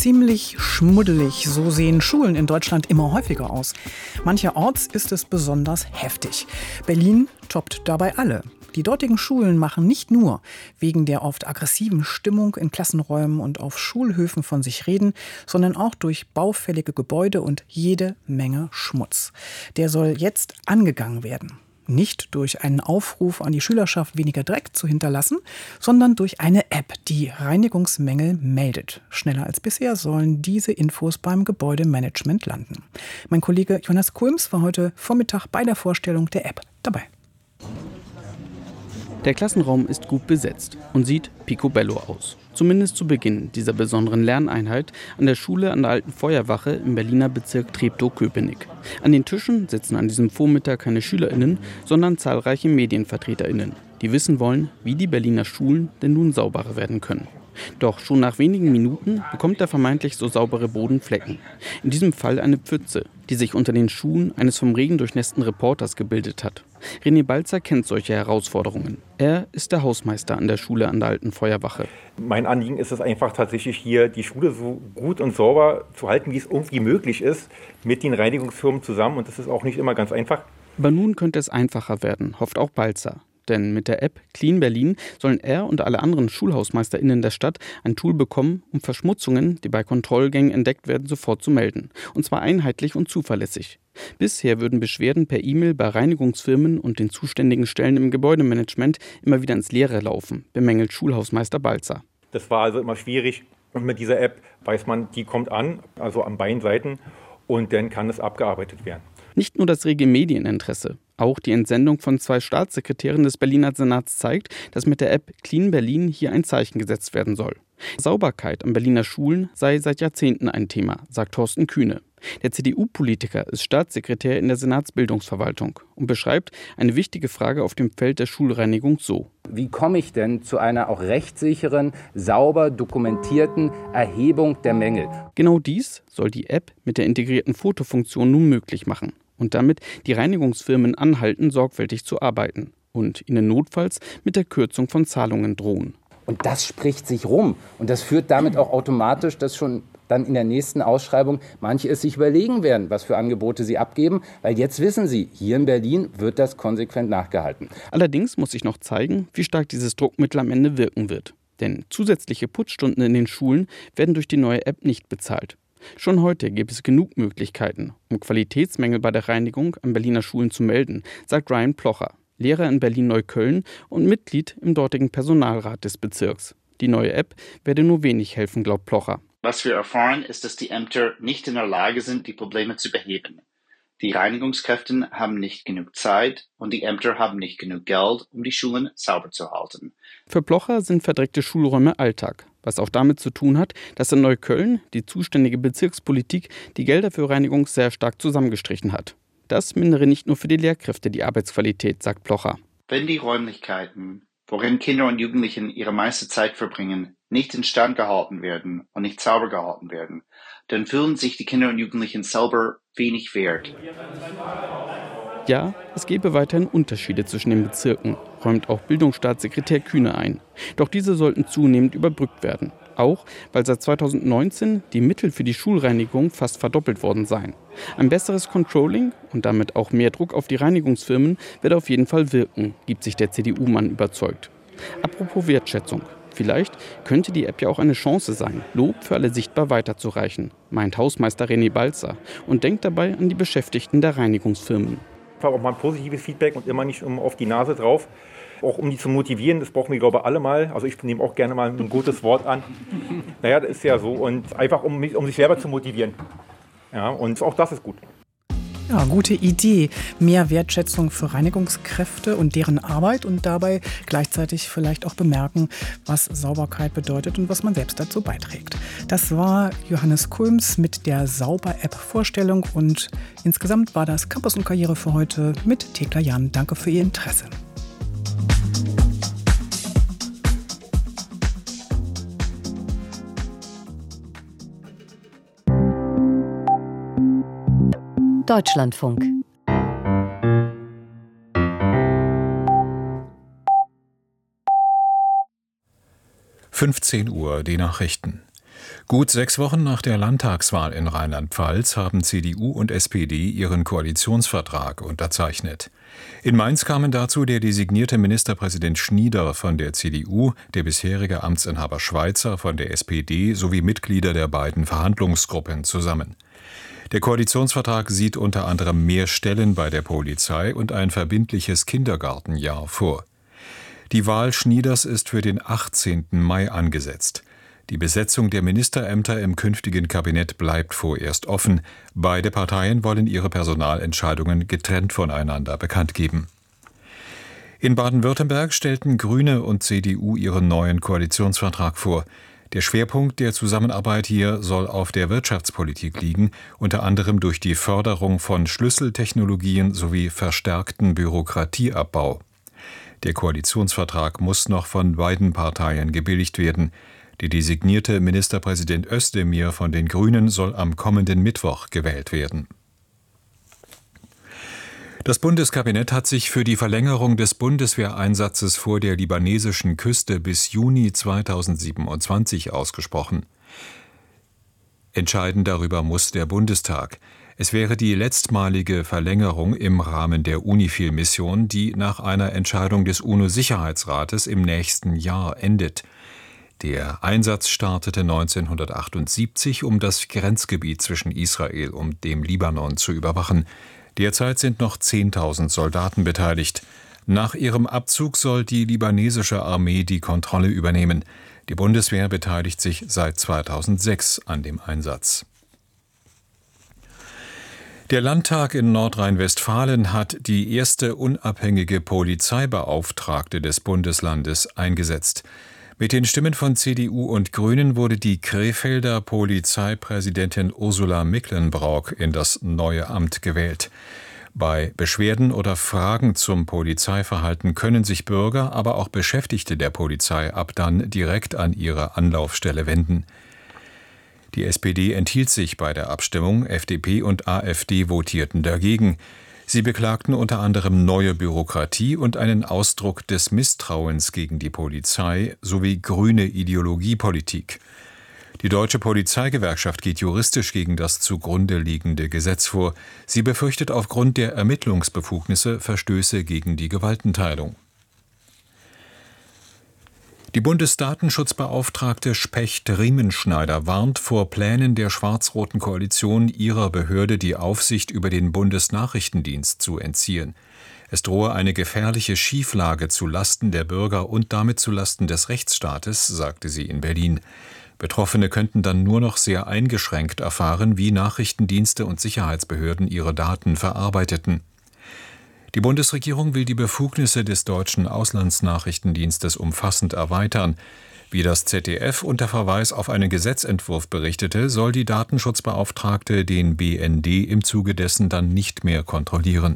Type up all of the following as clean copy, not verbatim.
Ziemlich schmuddelig, so sehen Schulen in Deutschland immer häufiger aus. Mancherorts ist es besonders heftig. Berlin toppt dabei alle. Die dortigen Schulen machen nicht nur wegen der oft aggressiven Stimmung in Klassenräumen und auf Schulhöfen von sich reden, sondern auch durch baufällige Gebäude und jede Menge Schmutz. Der soll jetzt angegangen werden. Nicht durch einen Aufruf an die Schülerschaft, weniger Dreck zu hinterlassen, sondern durch eine App, die Reinigungsmängel meldet. Schneller als bisher sollen diese Infos beim Gebäudemanagement landen. Mein Kollege Johannes Kulms war heute Vormittag bei der Vorstellung der App dabei. Der Klassenraum ist gut besetzt und sieht picobello aus. Zumindest zu Beginn dieser besonderen Lerneinheit an der Schule an der Alten Feuerwache im Berliner Bezirk Treptow-Köpenick. An den Tischen sitzen an diesem Vormittag keine SchülerInnen, sondern zahlreiche MedienvertreterInnen, die wissen wollen, wie die Berliner Schulen denn nun sauberer werden können. Doch schon nach wenigen Minuten bekommt der vermeintlich so saubere Boden Flecken. In diesem Fall eine Pfütze, die sich unter den Schuhen eines vom Regen durchnässten Reporters gebildet hat. René Balzer kennt solche Herausforderungen. Er ist der Hausmeister an der Schule an der Alten Feuerwache. Mein Anliegen ist es einfach tatsächlich hier, die Schule so gut und sauber zu halten, wie es irgendwie möglich ist, mit den Reinigungsfirmen zusammen. Und das ist auch nicht immer ganz einfach. Aber nun könnte es einfacher werden, hofft auch Balzer. Denn mit der App Clean Berlin sollen er und alle anderen SchulhausmeisterInnen der Stadt ein Tool bekommen, um Verschmutzungen, die bei Kontrollgängen entdeckt werden, sofort zu melden. Und zwar einheitlich und zuverlässig. Bisher würden Beschwerden per E-Mail bei Reinigungsfirmen und den zuständigen Stellen im Gebäudemanagement immer wieder ins Leere laufen, bemängelt Schulhausmeister Balzer. Das war also immer schwierig. Und mit dieser App weiß man, die kommt an, also an beiden Seiten, und dann kann es abgearbeitet werden. Nicht nur das rege Medieninteresse. Auch die Entsendung von 2 Staatssekretären des Berliner Senats zeigt, dass mit der App Clean Berlin hier ein Zeichen gesetzt werden soll. Sauberkeit an Berliner Schulen sei seit Jahrzehnten ein Thema, sagt Thorsten Kühne. Der CDU-Politiker ist Staatssekretär in der Senatsbildungsverwaltung und beschreibt eine wichtige Frage auf dem Feld der Schulreinigung so. Wie komme ich denn zu einer auch rechtssicheren, sauber dokumentierten Erhebung der Mängel? Genau dies soll die App mit der integrierten Fotofunktion nun möglich machen und damit die Reinigungsfirmen anhalten, sorgfältig zu arbeiten und ihnen notfalls mit der Kürzung von Zahlungen drohen. Und das spricht sich rum. Und das führt damit auch automatisch, dass schon dann in der nächsten Ausschreibung manche es sich überlegen werden, was für Angebote sie abgeben. Weil jetzt wissen sie, hier in Berlin wird das konsequent nachgehalten. Allerdings muss sich noch zeigen, wie stark dieses Druckmittel am Ende wirken wird. Denn zusätzliche Putzstunden in den Schulen werden durch die neue App nicht bezahlt. Schon heute gibt es genug Möglichkeiten, um Qualitätsmängel bei der Reinigung an Berliner Schulen zu melden, sagt Ryan Plocher, Lehrer in Berlin-Neukölln und Mitglied im dortigen Personalrat des Bezirks. Die neue App werde nur wenig helfen, glaubt Plocher. Was wir erfahren, ist, dass die Ämter nicht in der Lage sind, die Probleme zu beheben. Die Reinigungskräfte haben nicht genug Zeit und die Ämter haben nicht genug Geld, um die Schulen sauber zu halten. Für Plocher sind verdreckte Schulräume Alltag, was auch damit zu tun hat, dass in Neukölln die zuständige Bezirkspolitik die Gelder für Reinigung sehr stark zusammengestrichen hat. Das mindere nicht nur für die Lehrkräfte die Arbeitsqualität, sagt Plocher. Wenn die Räumlichkeiten, worin Kinder und Jugendliche ihre meiste Zeit verbringen, nicht instand gehalten werden und nicht sauber gehalten werden, dann fühlen sich die Kinder und Jugendlichen selber wenig wert. Ja, es gebe weiterhin Unterschiede zwischen den Bezirken, räumt auch Bildungsstaatssekretär Kühne ein. Doch diese sollten zunehmend überbrückt werden. Auch, weil seit 2019 die Mittel für die Schulreinigung fast verdoppelt worden seien. Ein besseres Controlling und damit auch mehr Druck auf die Reinigungsfirmen wird auf jeden Fall wirken, gibt sich der CDU-Mann überzeugt. Apropos Wertschätzung. Vielleicht könnte die App ja auch eine Chance sein, Lob für alle sichtbar weiterzureichen, meint Hausmeister René Balzer und denkt dabei an die Beschäftigten der Reinigungsfirmen. Auch mal ein positives Feedback und immer nicht auf die Nase drauf. Auch um die zu motivieren, das brauchen wir, glaube ich, alle mal. Also ich nehme auch gerne mal ein gutes Wort an. Naja, das ist ja so. Und einfach, um sich selber zu motivieren. Ja, und auch das ist gut. Ja, gute Idee. Mehr Wertschätzung für Reinigungskräfte und deren Arbeit und dabei gleichzeitig vielleicht auch bemerken, was Sauberkeit bedeutet und was man selbst dazu beiträgt. Das war Johannes Kulms mit der Sauber-App-Vorstellung und insgesamt war das Campus und Karriere für heute mit Thekla Jan. Danke für Ihr Interesse. Deutschlandfunk. 15 Uhr, die Nachrichten. Gut 6 Wochen nach der Landtagswahl in Rheinland-Pfalz haben CDU und SPD ihren Koalitionsvertrag unterzeichnet. In Mainz kamen dazu der designierte Ministerpräsident Schnieder von der CDU, der bisherige Amtsinhaber Schweizer von der SPD sowie Mitglieder der beiden Verhandlungsgruppen zusammen. Der Koalitionsvertrag sieht unter anderem mehr Stellen bei der Polizei und ein verbindliches Kindergartenjahr vor. Die Wahl Schnieders ist für den 18. Mai angesetzt. Die Besetzung der Ministerämter im künftigen Kabinett bleibt vorerst offen. Beide Parteien wollen ihre Personalentscheidungen getrennt voneinander bekannt geben. In Baden-Württemberg stellten Grüne und CDU ihren neuen Koalitionsvertrag vor. Der Schwerpunkt der Zusammenarbeit hier soll auf der Wirtschaftspolitik liegen, unter anderem durch die Förderung von Schlüsseltechnologien sowie verstärkten Bürokratieabbau. Der Koalitionsvertrag muss noch von beiden Parteien gebilligt werden. Der designierte Ministerpräsident Özdemir von den Grünen soll am kommenden Mittwoch gewählt werden. Das Bundeskabinett hat sich für die Verlängerung des Bundeswehreinsatzes vor der libanesischen Küste bis Juni 2027 ausgesprochen. Entscheiden darüber muss der Bundestag. Es wäre die letztmalige Verlängerung im Rahmen der UNIFIL-Mission, die nach einer Entscheidung des UNO-Sicherheitsrates im nächsten Jahr endet. Der Einsatz startete 1978, um das Grenzgebiet zwischen Israel und dem Libanon zu überwachen. Derzeit sind noch 10.000 Soldaten beteiligt. Nach ihrem Abzug soll die libanesische Armee die Kontrolle übernehmen. Die Bundeswehr beteiligt sich seit 2006 an dem Einsatz. Der Landtag in Nordrhein-Westfalen hat die erste unabhängige Polizeibeauftragte des Bundeslandes eingesetzt. Mit den Stimmen von CDU und Grünen wurde die Krefelder Polizeipräsidentin Ursula Mecklenbrauck in das neue Amt gewählt. Bei Beschwerden oder Fragen zum Polizeiverhalten können sich Bürger, aber auch Beschäftigte der Polizei ab dann direkt an ihre Anlaufstelle wenden. Die SPD enthielt sich bei der Abstimmung, FDP und AfD votierten dagegen. Sie beklagten unter anderem neue Bürokratie und einen Ausdruck des Misstrauens gegen die Polizei sowie grüne Ideologiepolitik. Die Deutsche Polizeigewerkschaft geht juristisch gegen das zugrunde liegende Gesetz vor. Sie befürchtet aufgrund der Ermittlungsbefugnisse Verstöße gegen die Gewaltenteilung. Die Bundesdatenschutzbeauftragte Specht-Riemenschneider warnt vor Plänen der schwarz-roten Koalition, ihrer Behörde die Aufsicht über den Bundesnachrichtendienst zu entziehen. Es drohe eine gefährliche Schieflage zu Lasten der Bürger und damit zu Lasten des Rechtsstaates, sagte sie in Berlin. Betroffene könnten dann nur noch sehr eingeschränkt erfahren, wie Nachrichtendienste und Sicherheitsbehörden ihre Daten verarbeiteten. Die Bundesregierung will die Befugnisse des deutschen Auslandsnachrichtendienstes umfassend erweitern. Wie das ZDF unter Verweis auf einen Gesetzentwurf berichtete, soll die Datenschutzbeauftragte den BND im Zuge dessen dann nicht mehr kontrollieren.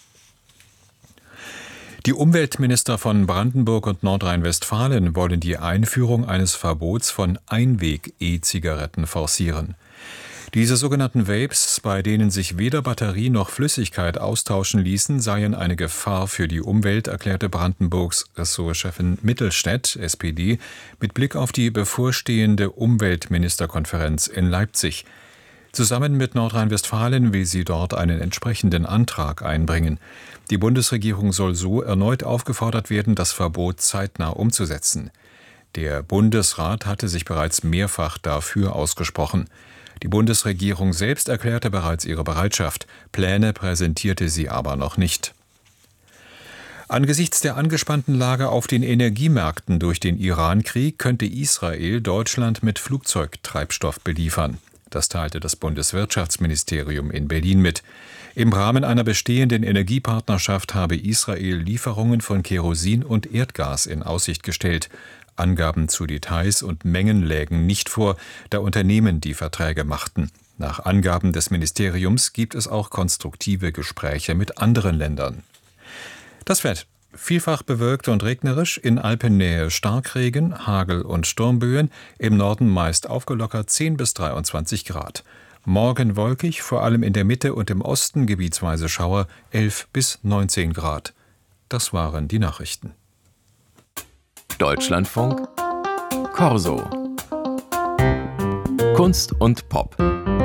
Die Umweltminister von Brandenburg und Nordrhein-Westfalen wollen die Einführung eines Verbots von Einweg-E-Zigaretten forcieren. Diese sogenannten Vapes, bei denen sich weder Batterie noch Flüssigkeit austauschen ließen, seien eine Gefahr für die Umwelt, erklärte Brandenburgs Ressortchefin Mittelstädt, SPD, mit Blick auf die bevorstehende Umweltministerkonferenz in Leipzig. Zusammen mit Nordrhein-Westfalen will sie dort einen entsprechenden Antrag einbringen. Die Bundesregierung soll so erneut aufgefordert werden, das Verbot zeitnah umzusetzen. Der Bundesrat hatte sich bereits mehrfach dafür ausgesprochen. Die Bundesregierung selbst erklärte bereits ihre Bereitschaft, Pläne präsentierte sie aber noch nicht. Angesichts der angespannten Lage auf den Energiemärkten durch den Iran-Krieg könnte Israel Deutschland mit Flugzeugtreibstoff beliefern. Das teilte das Bundeswirtschaftsministerium in Berlin mit. Im Rahmen einer bestehenden Energiepartnerschaft habe Israel Lieferungen von Kerosin und Erdgas in Aussicht gestellt. Angaben zu Details und Mengen lägen nicht vor, da Unternehmen die Verträge machten. Nach Angaben des Ministeriums gibt es auch konstruktive Gespräche mit anderen Ländern. Das Wetter: vielfach bewölkt und regnerisch, in Alpennähe Starkregen, Hagel und Sturmböen, im Norden meist aufgelockert 10 bis 23 Grad. Morgen wolkig, vor allem in der Mitte und im Osten gebietsweise Schauer, 11 bis 19 Grad. Das waren die Nachrichten. Deutschlandfunk Corso. Kunst und Pop.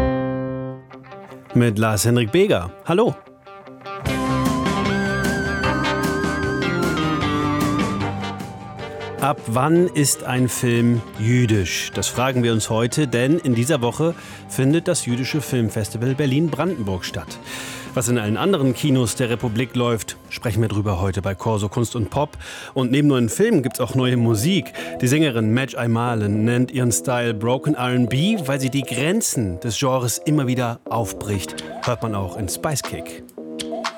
Mit Lars-Henrik Beger. Hallo. Ab wann ist ein Film jüdisch? Das fragen wir uns heute, denn in dieser Woche findet das Jüdische Filmfestival Berlin-Brandenburg statt. Was in allen anderen Kinos der Republik läuft, sprechen wir drüber heute bei Corso Kunst und Pop. Und neben neuen Filmen gibt's auch neue Musik. Die Sängerin Madge Aymalen nennt ihren Style Broken R&B, weil sie die Grenzen des Genres immer wieder aufbricht. Hört man auch in Spice Kick.